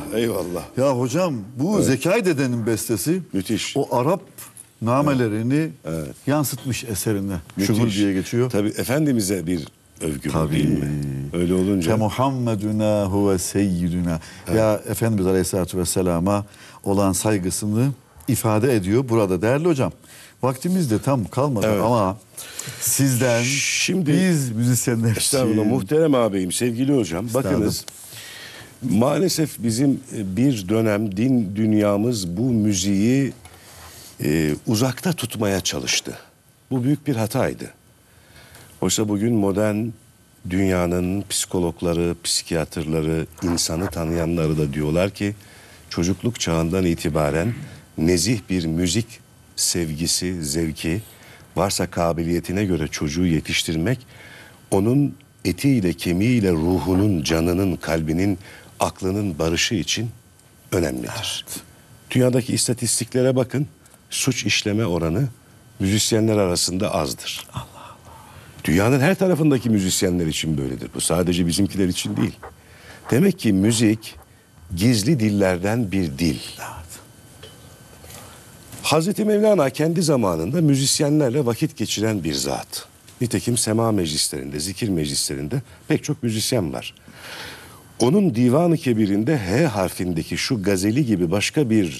eyvallah. Ya hocam bu Zekai Dede'nin bestesi. Müthiş. O Arap namelerini yansıtmış eserine. Müthiş. Şugul diye geçiyor. Tabii Efendimiz'e bir övgü bu, değil mi? Öyle Fe olunca. Muhammeduna huve seyyiduna. Ya Efendimiz Aleyhisselatü Vesselam'a olan saygısını ifade ediyor burada değerli hocam. Vaktimiz de tam kalmadı ama sizden Şimdi biz müzisyenler estağfurullah muhterem ağabeyim, sevgili hocam. Bakınız, maalesef bizim bir dönem din dünyamız bu müziği uzakta tutmaya çalıştı. Bu büyük bir hataydı. Oysa bugün modern dünyanın psikologları, psikiyatrları, insanı tanıyanları da diyorlar ki çocukluk çağından itibaren nezih bir müzik sevgisi, zevki varsa kabiliyetine göre çocuğu yetiştirmek onun etiyle, kemiğiyle, ruhunun, canının, kalbinin, aklının barışı için önemlidir. Evet. Dünyadaki istatistiklere bakın, suç işleme oranı müzisyenler arasında azdır. Allah Allah. Dünyanın her tarafındaki müzisyenler için böyledir. Bu sadece bizimkiler için değil. Demek ki müzik gizli dillerden bir dil. Evet. Hazreti Mevlana kendi zamanında müzisyenlerle vakit geçiren bir zat. Nitekim sema meclislerinde, zikir meclislerinde pek çok müzisyen var. Onun Divan-ı Kebir'inde H harfindeki şu gazeli gibi başka bir